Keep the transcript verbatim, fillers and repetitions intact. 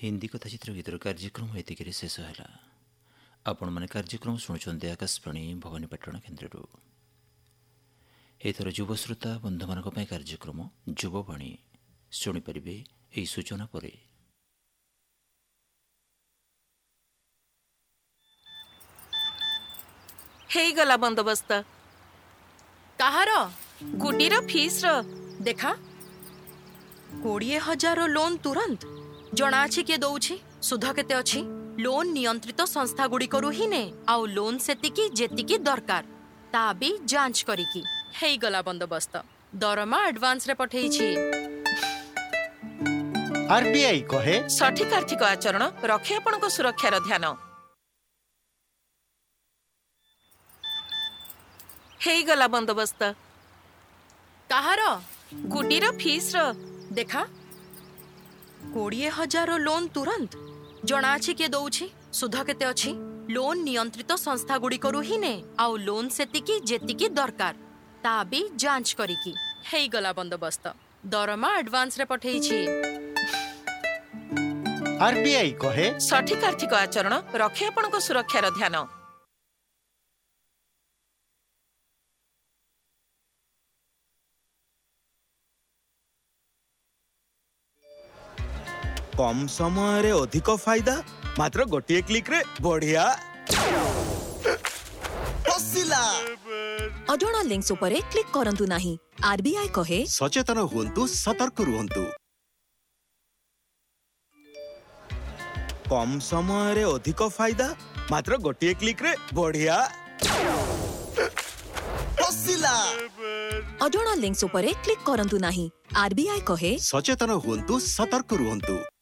हिंदी कथाचित्र गीतर कार्यक्रम एतिक शेष है। आपण मैंने कार्यक्रम शुणुंट आकाशवाणी भवानीपाटण केन्द्र। एथर युव श्रोता बंधु मान कार्यक्रम युववाणी शुणिपारे यही सूचना पर। गला बंदोबस्त कहार गुडीर फीस रो देखा कोड़े हजार लोन तुरंत जना अछि के दउछि सुध केते अछि। लोन नियंत्रित संस्था गुडी करू ही ने आउ लोन सेतिकी जेतिकी दरकार ता भी जांच करिकी हेई गला बंदोबस्त दरमा एडवांस रे पठेई छी। आरबीआई कहे सठिक आर्थिक आचरण रखे आपनको सुरक्षार ध्यान। हेई गला बंदोबस्त कहार गुडीर फीस रो देखा कोड़े हजार लोन तुरंत जना अछि के दउछि सुध केते अछि। लोन नियंत्रित संस्था गुडी करू ही ने आउ लोन सेतिकी जेतिकी दरकार ता भी जांच करिकी हेई गला बंदोबस्त दरमा एडवांस रे पठेई छी। आरबीआई कहे सठिक आर्थिक आचरण रखे आपनको सुरक्षार ध्यान। कम समय रे अधिक फायदा मात्र गोटे क्लिक रे बढ़िया फसिला। अजोना लिंक्स उपरे क्लिक करंतु नाही। आरबीआई कहे सचेतन हुंतु सतर्क रुहंतु। कम समय रे अधिक फायदा मात्र गोटे क्लिक रे बढ़िया फसिला। अजोना लिंक्स उपरे क्लिक करंतु नाही। आरबीआई कहे सचेतन हुंतु सतर्क रुहंतु।